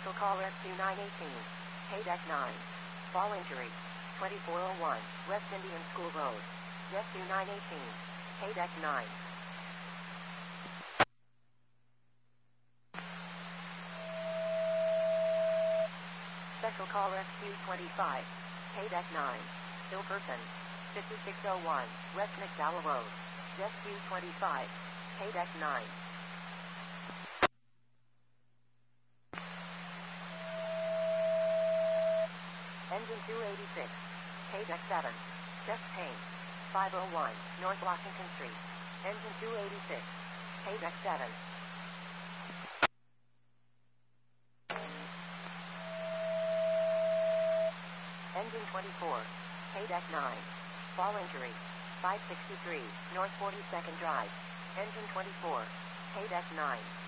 Special call Rescue 918. Haydeck 9. Fall injury. 2401 West Indian School Road. Rescue 918. Haydeck 9. Special call Rescue 25. Haydeck 9. Ill person. 5601 West McDowell Road. Rescue 25. Haydeck 9. Engine 286. Haydeck 7. Chest pain. 501 North Washington Street. Engine 286. Haydeck 7. Engine 24. Haydeck 9. Fall injury. 563 North 42nd Drive. Engine 24. Haydeck 9.